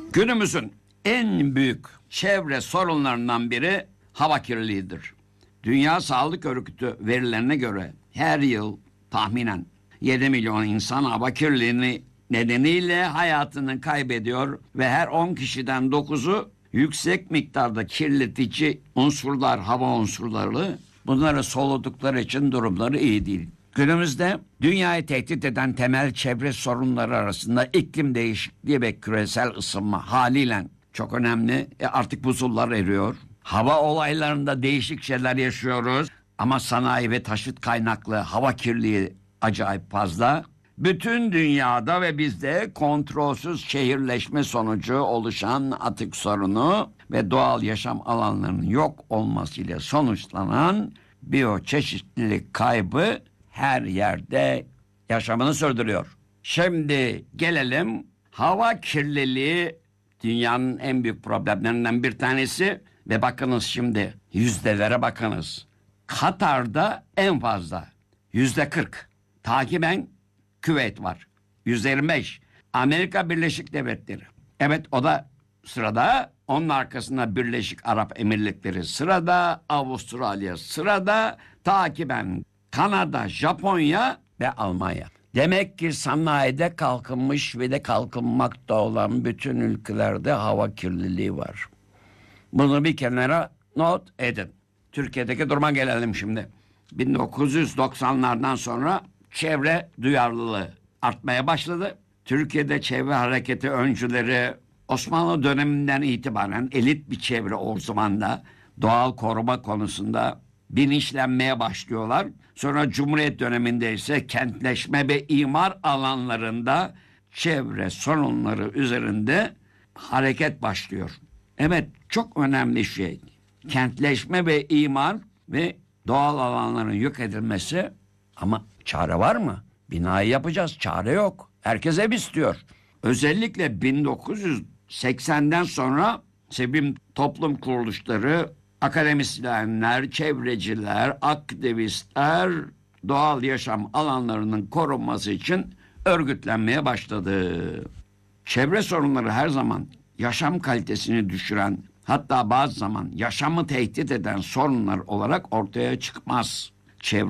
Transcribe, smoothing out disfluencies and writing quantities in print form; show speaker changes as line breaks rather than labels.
Günümüzün en büyük çevre sorunlarından biri hava kirliliğidir. Dünya Sağlık Örgütü verilerine göre her yıl tahminen 7 milyon insan hava kirliliği nedeniyle hayatını kaybediyor ve her 10 kişiden 9'u yüksek miktarda kirletici unsurlar, hava unsurları, bunları soludukları için durumları iyi değil. Günümüzde dünyayı tehdit eden temel çevre sorunları arasında iklim değişikliği ve küresel ısınma haliyle çok önemli. Artık buzullar eriyor. Hava olaylarında değişik şeyler yaşıyoruz. Ama sanayi ve taşıt kaynaklı hava kirliliği acayip fazla. Bütün dünyada ve bizde kontrolsüz şehirleşme sonucu oluşan atık sorunu ve doğal yaşam alanlarının yok olmasıyla sonuçlanan biyoçeşitlilik kaybı her yerde yaşamını sürdürüyor. Şimdi gelelim, hava kirliliği dünyanın en büyük problemlerinden bir tanesi ve bakınız şimdi yüzdelere bakınız. Katar'da en fazla %40, takiben Küveyt var %25, Amerika Birleşik Devletleri, evet o da sırada, onun arkasında Birleşik Arap Emirlikleri sırada, Avustralya sırada, takiben Kanada, Japonya ve Almanya. Demek ki sanayide kalkınmış ve de kalkınmakta olan bütün ülkelerde hava kirliliği var. Bunu bir kenara not edin. Türkiye'deki duruma gelelim şimdi. 1990'lardan sonra çevre duyarlılığı artmaya başladı. Türkiye'de çevre hareketi öncüleri Osmanlı döneminden itibaren elit bir çevre o zaman da doğal koruma konusunda bilinçlenmeye başlıyorlar. Sonra Cumhuriyet döneminde ise kentleşme ve imar alanlarında çevre sorunları üzerinde hareket başlıyor. Evet, çok önemli şey. Kentleşme ve imar ve doğal alanların yok edilmesi, ama çare var mı? Binayı yapacağız, çare yok. Herkes ev istiyor. Özellikle 1980'den sonra sivil toplum kuruluşları, akademisyenler, çevreciler, aktivistler doğal yaşam alanlarının korunması için örgütlenmeye başladı. Çevre sorunları her zaman yaşam kalitesini düşüren, hatta bazı zaman yaşamı tehdit eden sorunlar olarak ortaya çıkmaz. Çevre